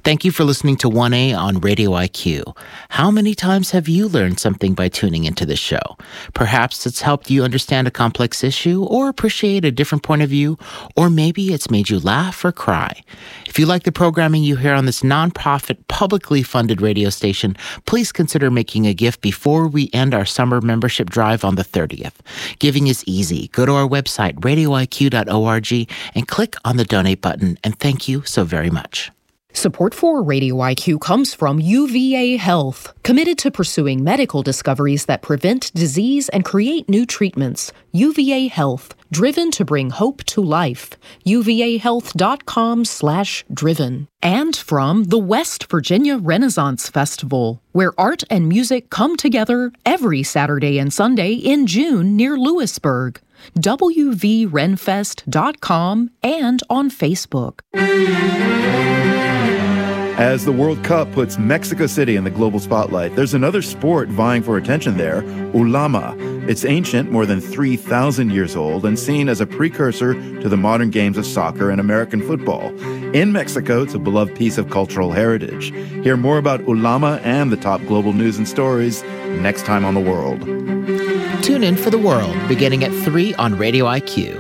Thank you for listening to 1A on Radio IQ. How many times have you learned something by tuning into this show? Perhaps it's helped you understand a complex issue or appreciate a different point of view, or maybe it's made you laugh or cry. If you like the programming you hear on this nonprofit, publicly funded radio station, please consider making a gift before we end our summer membership drive on the 30th. Giving is easy. Go to our website, radioiq.org, and click on the donate button, and thank you so very much. Support for Radio IQ comes from UVA Health, committed to pursuing medical discoveries that prevent disease and create new treatments. UVA Health, driven to bring hope to life. uvahealth.com/driven. And from the West Virginia Renaissance Festival, where art and music come together every Saturday and Sunday in June near Lewisburg. wvrenfest.com and on Facebook. As the World Cup puts Mexico City in the global spotlight, there's another sport vying for attention there, ulama. It's ancient, more than 3,000 years old, and seen as a precursor to the modern games of soccer and American football. In Mexico, it's a beloved piece of cultural heritage. Hear more about ulama and the top global news and stories next time on The World. Tune in for The World, beginning at 3 on Radio IQ.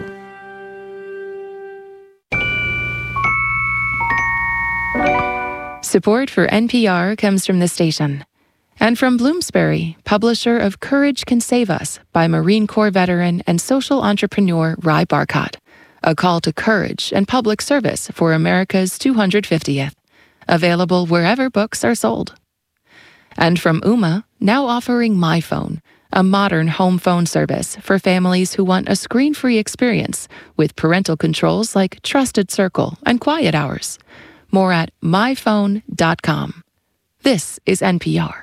Support for NPR comes from the station and from Bloomsbury, publisher of Courage Can Save Us by Marine Corps veteran and social entrepreneur Ry Barcott, a call to courage and public service for America's 250th, available wherever books are sold. And from Ooma, now offering MyPhone, a modern home phone service for families who want a screen-free experience with parental controls like Trusted Circle and Quiet Hours. More at myphone.com. This is NPR.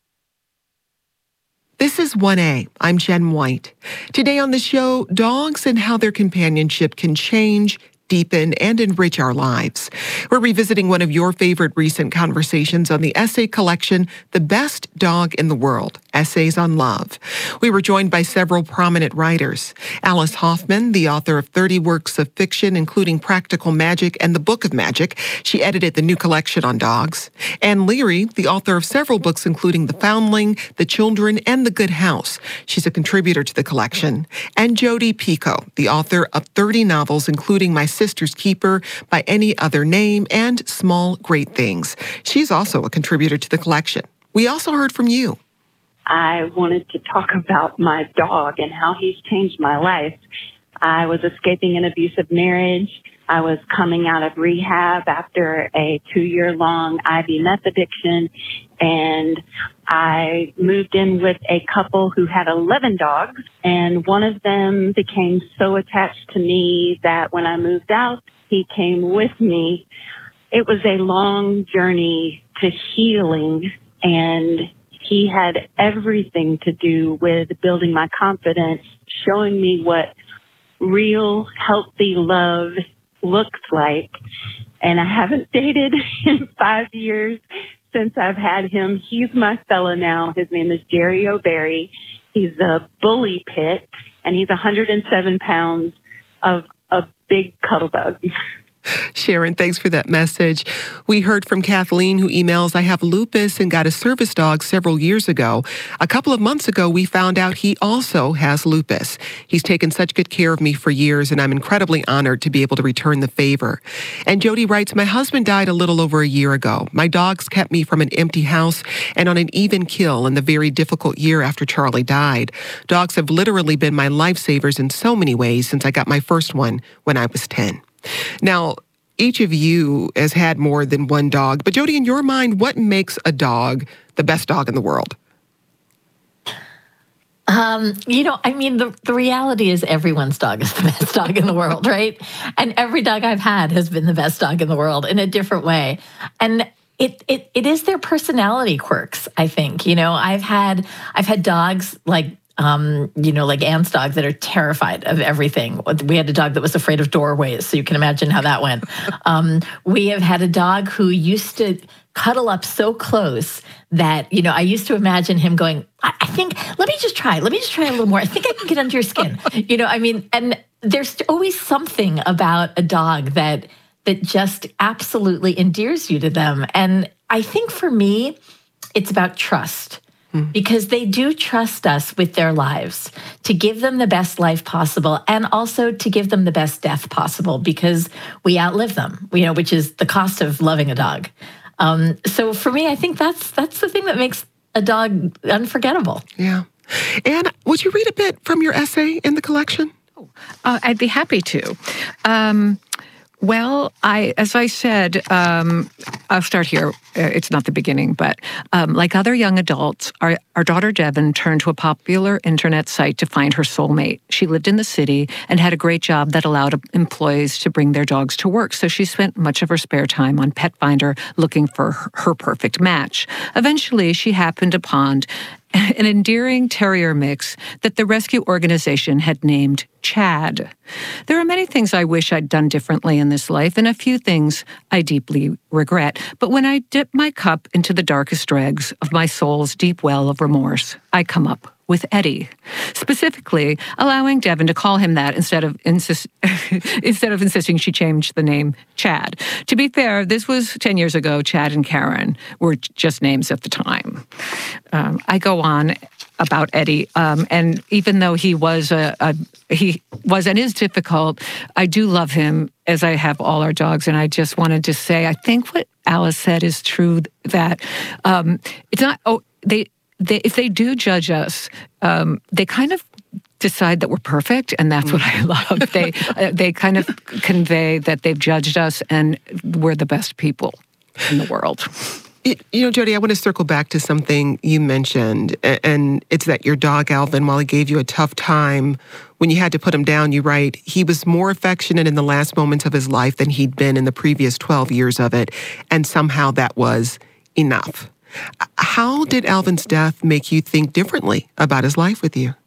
This is 1A. I'm Jen White. Today on the show, dogs and how their companionship can change, deepen, and enrich our lives. We're revisiting one of your favorite recent conversations on the essay collection, The Best Dog in the World, Essays on Love. We were joined by several prominent writers. Alice Hoffman, the author of 30 works of fiction, including Practical Magic and The Book of Magic. She edited the new collection on dogs. Anne Leary, the author of several books, including The Foundling, The Children, and The Good House. She's a contributor to the collection. And Jodi Picoult, the author of 30 novels, including My Sister's Keeper, By Any Other Name, and Small Great Things. She's also a contributor to the collection. We also heard from you. I wanted to talk about my dog and how he's changed my life. I was escaping an abusive marriage. I was coming out of rehab after a 2-year-long IV meth addiction, and I moved in with a couple who had 11 dogs, and one of them became so attached to me that when I moved out, he came with me. It was a long journey to healing, and he had everything to do with building my confidence, showing me what real, healthy love looks like. And I haven't dated in 5 years since I've had him. He's my fella now. His name is Jerry O'Berry. He's a bully pit, and he's 107 pounds of a big cuddle bug. Sharon, thanks for that message. We heard from Kathleen, who emails, I have lupus and got a service dog several years ago. A couple of months ago, we found out he also has lupus. He's taken such good care of me for years, and I'm incredibly honored to be able to return the favor. And Jody writes, my husband died a little over a year ago. My dogs kept me from an empty house and on an even kill in the very difficult year after Charlie died. Dogs have literally been my lifesavers in so many ways since I got my first one when I was 10. Now, each of you has had more than one dog, but Jody, in your mind, what makes a dog the best dog in the world? The reality is everyone's dog is the best dog in the world, right? And every dog I've had has been the best dog in the world in a different way. And it is their personality quirks, I think. I've had dogs like Anne's dog that are terrified of everything. We had a dog that was afraid of doorways, so you can imagine how that went. We have had a dog who used to cuddle up so close that, I used to imagine him going, I think, let me just try a little more. I think I can get under your skin. And there's always something about a dog that that just absolutely endears you to them. And I think for me, it's about trust. Because they do trust us with their lives to give them the best life possible and also to give them the best death possible because we outlive them, which is the cost of loving a dog. So for me, I think that's the thing that makes a dog unforgettable. Yeah. Anne, would you read a bit from your essay in the collection? I'd be happy to. Well, as I said, I'll start here. It's not the beginning, but like other young adults, our daughter Devin turned to a popular internet site to find her soulmate. She lived in the city and had a great job that allowed employees to bring their dogs to work, so she spent much of her spare time on Pet Finder looking for her perfect match. Eventually, she happened upon an endearing terrier mix that the rescue organization had named Chad. There are many things I wish I'd done differently in this life, and a few things I deeply regret. But when I dip my cup into the darkest dregs of my soul's deep well of remorse, I come up with Eddie, specifically allowing Devin to call him that instead of insisting she change the name Chad. To be fair, this was 10 years ago. Chad and Karen were just names at the time. I go on about Eddie, and even though he was and is difficult, I do love him, as I have all our dogs. And I just wanted to say, I think what Alice said is true, that it's not. If they do judge us, they kind of decide that we're perfect, and that's what I love. They kind of convey that they've judged us and we're the best people in the world. Jody, I want to circle back to something you mentioned, and it's that your dog, Alvin, while he gave you a tough time, when you had to put him down, you write, he was more affectionate in the last moments of his life than he'd been in the previous 12 years of it, and somehow that was enough. How did Alvin's death make you think differently about his life with you?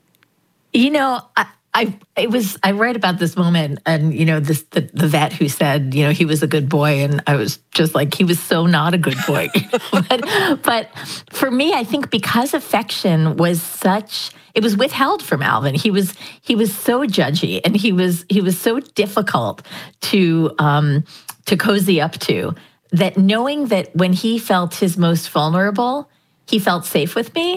I write about this moment, and the vet who said he was a good boy, and I was just like, he was so not a good boy. but for me, I think because affection was it was withheld from Alvin. He was so judgy, and he was so difficult to cozy up to, that knowing that when he felt his most vulnerable, he felt safe with me.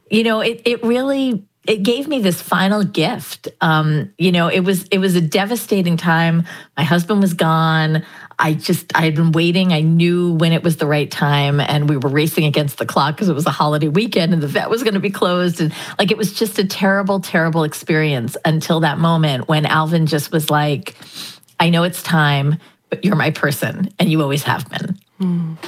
It gave me this final gift. It was a devastating time. My husband was gone. I had been waiting. I knew when it was the right time, and we were racing against the clock because it was a holiday weekend and the vet was going to be closed. And it was just a terrible, terrible experience until that moment when Alvin just was like, I know it's time, but you're my person, and you always have been.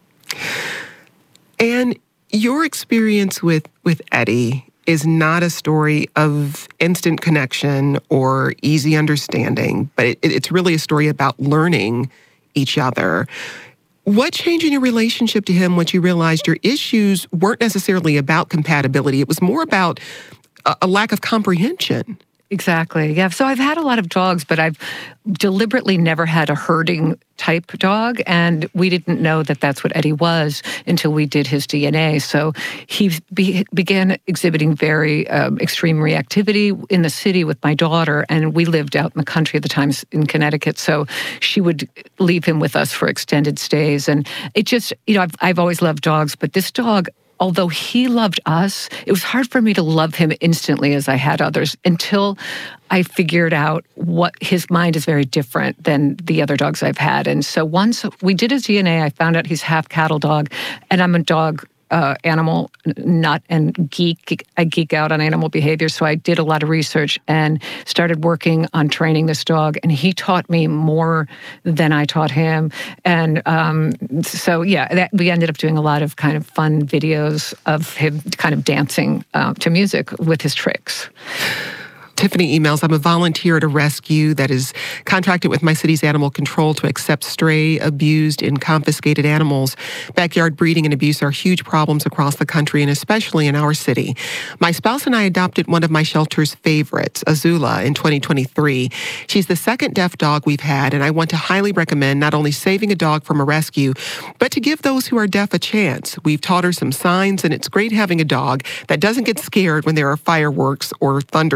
And your experience with Eddie is not a story of instant connection or easy understanding, but it's really a story about learning each other. What changed in your relationship to him once you realized your issues weren't necessarily about compatibility? It was more about a lack of comprehension. Exactly. Yeah. So I've had a lot of dogs, but I've deliberately never had a herding type dog. And we didn't know that that's what Eddie was until we did his DNA. So he began exhibiting very extreme reactivity in the city with my daughter. And we lived out in the country at the time in Connecticut. So she would leave him with us for extended stays. And it just, I've always loved dogs, but this dog, although he loved us, it was hard for me to love him instantly as I had others until I figured out what his mind is very different than the other dogs I've had. And so once we did his DNA, I found out he's half cattle dog, and I'm a dog animal nut and geek. I geek out on animal behavior. So I did a lot of research and started working on training this dog. And he taught me more than I taught him. And we ended up doing a lot of kind of fun videos of him kind of dancing to music with his tricks. Tiffany emails, I'm a volunteer at a rescue that is contracted with my city's animal control to accept stray, abused, and confiscated animals. Backyard breeding and abuse are huge problems across the country and especially in our city. My spouse and I adopted one of my shelter's favorites, Azula, in 2023. She's the second deaf dog we've had, and I want to highly recommend not only saving a dog from a rescue, but to give those who are deaf a chance. We've taught her some signs, and it's great having a dog that doesn't get scared when there are fireworks or thunderstorms.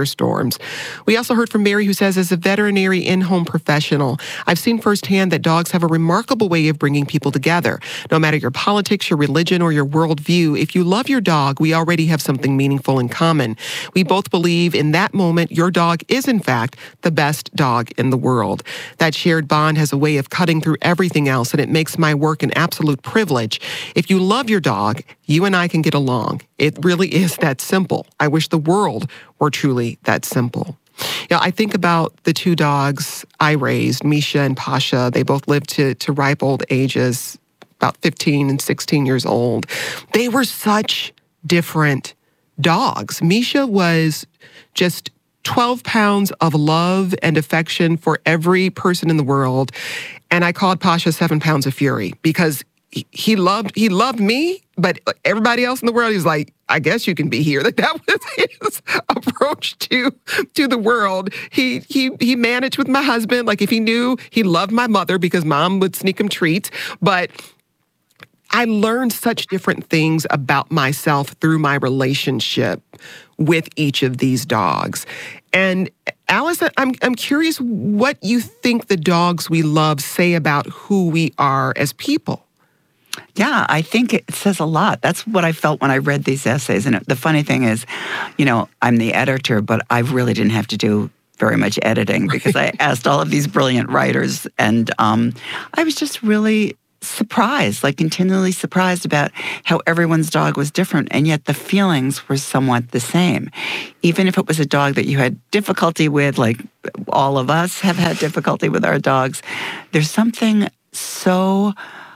arms. We also heard from Mary, who says, as a veterinary in-home professional, I've seen firsthand that dogs have a remarkable way of bringing people together. No matter your politics, your religion, or your worldview, if you love your dog, we already have something meaningful in common. We both believe in that moment your dog is, in fact, the best dog in the world. That shared bond has a way of cutting through everything else, and it makes my work an absolute privilege. If you love your dog, you and I can get along. It really is that simple. I wish the world were truly that simple. I think about the two dogs I raised, Misha and Pasha. They both lived to ripe old ages, about 15 and 16 years old. They were such different dogs. Misha was just 12 pounds of love and affection for every person in the world. And I called Pasha 7 pounds of fury because he loved me, but everybody else in the world, he's like, I guess you can be here. That was his approach to the world. He managed with my husband. Like, if he knew, he loved my mother because mom would sneak him treats. But I learned such different things about myself through my relationship with each of these dogs. And Alice, I'm curious what you think the dogs we love say about who we are as people. Yeah, I think it says a lot. That's what I felt when I read these essays. And the funny thing is, I'm the editor, but I really didn't have to do very much editing because I asked all of these brilliant writers. And I was just really surprised, continually surprised about how everyone's dog was different, and yet the feelings were somewhat the same. Even if it was a dog that you had difficulty with, like all of us have had difficulty with our dogs, there's something so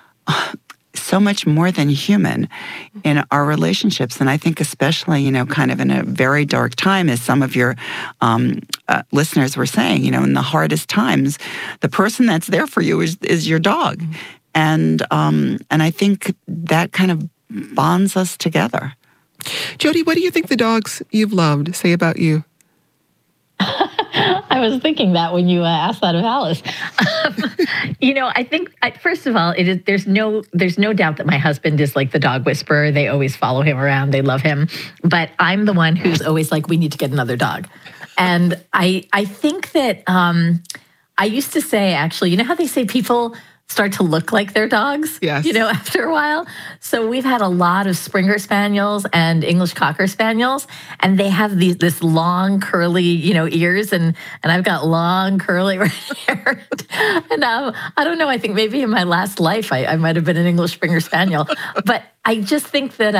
much more than human in our relationships. And I think especially, kind of in a very dark time, as some of your listeners were saying, in the hardest times, the person that's there for you is your dog. And I think that kind of bonds us together. Jody, what do you think the dogs you've loved say about you? I was thinking that when you asked that of Alice. I think, first of all, there's no doubt that my husband is like the dog whisperer. They always follow him around. They love him. But I'm the one who's always like, we need to get another dog. And I think that I used to say, actually, how they say people start to look like their dogs, yes. After a while. So we've had a lot of Springer Spaniels and English Cocker Spaniels, and they have this long, curly, ears, and I've got long, curly red hair. And I don't know, I think maybe in my last life, I might have been an English Springer Spaniel. But I just think that,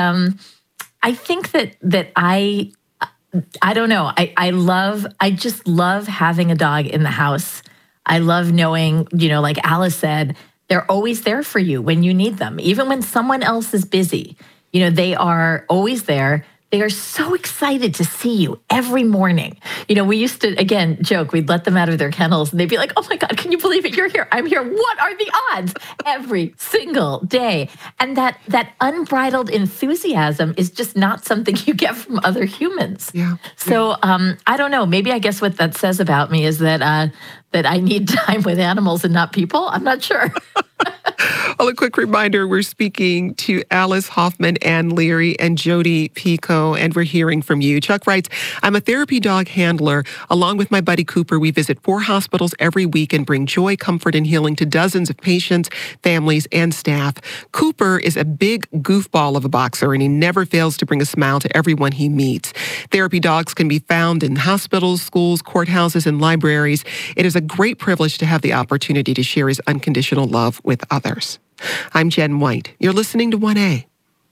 I don't know, I just love having a dog in the house. I love knowing, like Alice said, they're always there for you when you need them. Even when someone else is busy, they are always there. They are so excited to see you every morning. We used to, again, joke, we'd let them out of their kennels and they'd be like, oh my God, can you believe it? You're here. I'm here. What are the odds? Every single day. And that unbridled enthusiasm is just not something you get from other humans. Yeah. So I don't know. Maybe I guess what that says about me is that I need time with animals and not people. I'm not sure. Well, a quick reminder, we're speaking to Alice Hoffman, Ann Leary, and Jody Pico, and we're hearing from you. Chuck writes, I'm a therapy dog handler. Along with my buddy Cooper, we visit 4 hospitals every week and bring joy, comfort, and healing to dozens of patients, families, and staff. Cooper is a big goofball of a boxer, and he never fails to bring a smile to everyone he meets. Therapy dogs can be found in hospitals, schools, courthouses, and libraries. It is a great privilege to have the opportunity to share his unconditional love with others. I'm Jen White. You're listening to 1A.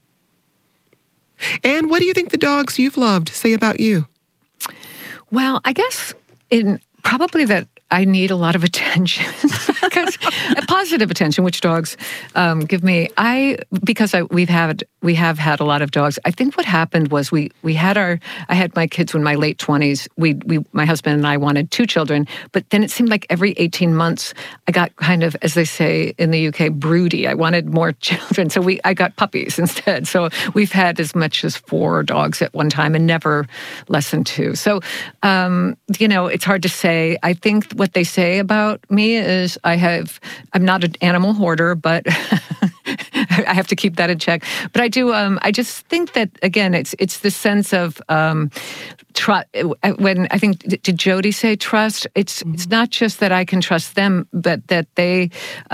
And what do you think the dogs you've loved say about you? Well, I guess probably that I need a lot of attention, positive attention, which dogs give me. We have had a lot of dogs. I think what happened was I had my kids in my late 20s. My husband and I wanted 2 children, but then it seemed like every 18 months I got kind of, as they say in the UK, broody. I wanted more children, so I got puppies instead. So we've had as much as 4 dogs at one time and never less than 2. So it's hard to say. I think what they say about me is I'm not an animal hoarder, but I have to keep that in check. But I do. I just think that again, it's the sense of trust. When I think did Jody say trust? It's not just that I can trust them, but that they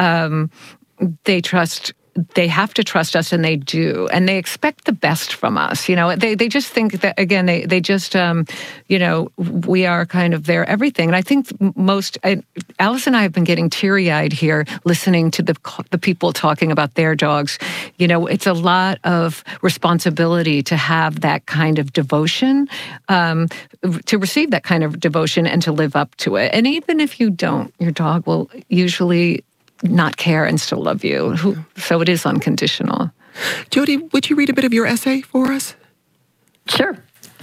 trust. They have to trust us, and they do, and they expect the best from us. They just think that again. They just we are kind of their everything. And I think Alice and I have been getting teary-eyed here listening to the people talking about their dogs. It's a lot of responsibility to have that kind of devotion, to receive that kind of devotion, and to live up to it. And even if you don't, your dog will usually not care and still love you. So it is unconditional. Jody, would you read a bit of your essay for us? Sure.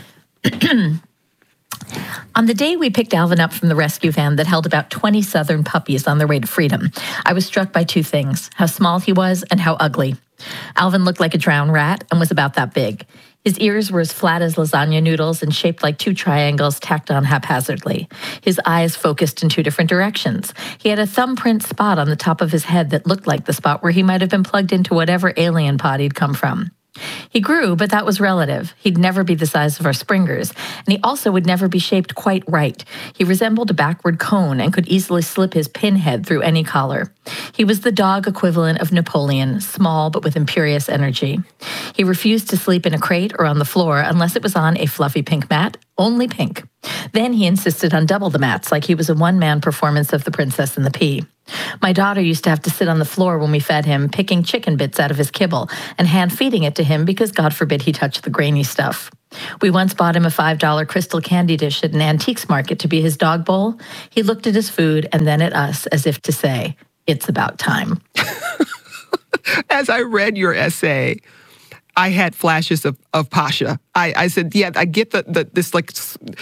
On the day we picked Alvin up from the rescue van that held about 20 Southern puppies on their way to freedom, I was struck by two things: how small he was and how ugly. Alvin looked like a drowned rat and was about that big. His ears were as flat as lasagna noodles and shaped like two triangles tacked on haphazardly. His eyes focused in two different directions. He had a thumbprint spot on the top of his head that looked like the spot where he might have been plugged into whatever alien pod he'd come from. He grew, but that was relative. He'd never be the size of our Springers, and he also would never be shaped quite right. He resembled a backward cone and could easily slip his pinhead through any collar. He was the dog equivalent of Napoleon, small but with imperious energy. He refused to sleep in a crate or on the floor unless it was on a fluffy pink mat, only pink. Then he insisted on double the mats, like he was a one-man performance of The Princess and the Pea. My daughter used to have to sit on the floor when we fed him, picking chicken bits out of his kibble and hand-feeding it to him because God forbid he touch the grainy stuff. We once bought him a $5 crystal candy dish at an antiques market to be his dog bowl. He looked at his food and then at us as if to say, "It's about time." As I read your essay, I had flashes of Pasha. I said, yeah, I get this like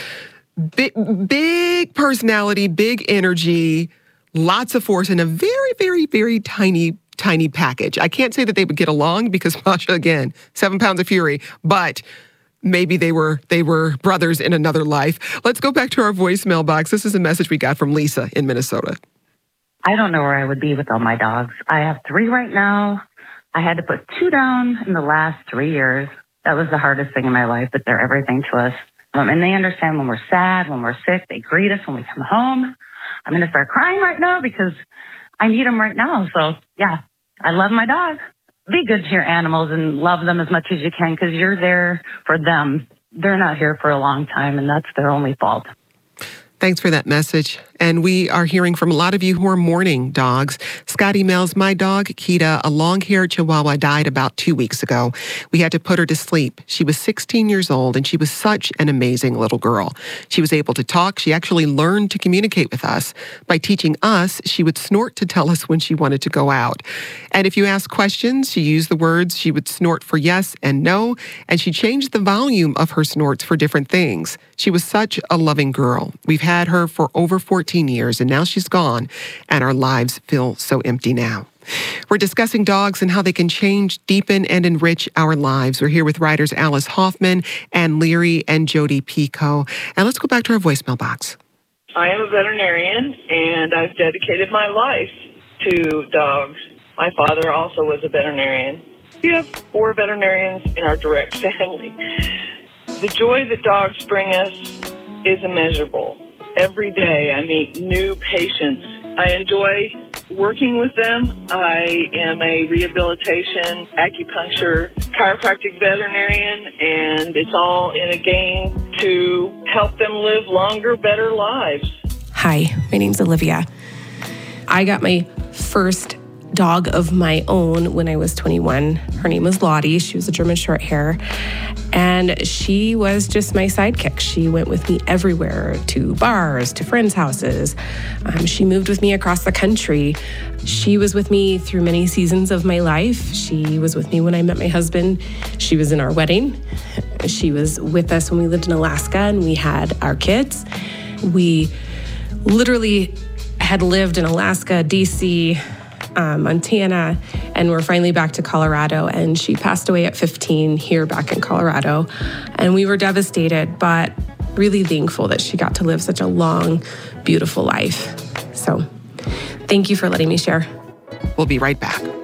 big personality, big energy, lots of force in a very, very, very tiny package. I can't say that they would get along because Pasha, again, 7 pounds of fury, but maybe they were brothers in another life. Let's go back to our voicemail box. This is a message we got from Lisa in Minnesota. I don't know where I would be with all my dogs. I have 3 right now. I had to put 2 down in the last 3 years. That was the hardest thing in my life, but they're everything to us. And they understand when we're sad, when we're sick. They greet us when we come home. I'm going to start crying right now because I need them right now. So, yeah, I love my dog. Be good to your animals and love them as much as you can because you're there for them. They're not here for a long time, and that's their only fault. Thanks for that message. And we are hearing from a lot of you who are mourning dogs. Scott emails, my dog, Kita, a long-haired Chihuahua, died about 2 weeks ago. We had to put her to sleep. She was 16 years old, and she was such an amazing little girl. She was able to talk. She actually learned to communicate with us. By teaching us, she would snort to tell us when she wanted to go out. And if you ask questions, she used the words. She would snort for yes and no, and she changed the volume of her snorts for different things. She was such a loving girl. We've had her for over 14 years, and now she's gone, and our lives feel so empty now. We're discussing dogs and how they can change, deepen, and enrich our lives. We're here with writers Alice Hoffman, Ann Leary, and Jody Pico. And let's go back to our voicemail box. I am a veterinarian, and I've dedicated my life to dogs. My father also was a veterinarian. We have 4 veterinarians in our direct family. The joy that dogs bring us is immeasurable. Every day I meet new patients. I enjoy working with them. I am a rehabilitation, acupuncture, chiropractic veterinarian, and it's all in a game to help them live longer, better lives. Hi, my name's Olivia. I got my first dog of my own when I was 21. Her name was Lottie. She was a German short hair. And she was just my sidekick. She went with me everywhere, to bars, to friends' houses. She moved with me across the country. She was with me through many seasons of my life. She was with me when I met my husband. She was in our wedding. She was with us when we lived in Alaska and we had our kids. We literally had lived in Alaska, DC, Montana, and we're finally back to Colorado. And she passed away at 15 here back in Colorado. And we were devastated, but really thankful that she got to live such a long, beautiful life. So thank you for letting me share. We'll be right back.